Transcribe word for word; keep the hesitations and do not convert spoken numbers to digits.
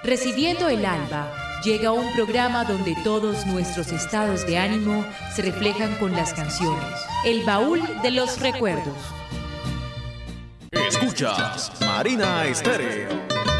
Recibiendo el alba, llega un programa donde todos nuestros estados de ánimo se reflejan con las canciones. El baúl de los recuerdos. Escuchas Marina Estéreo.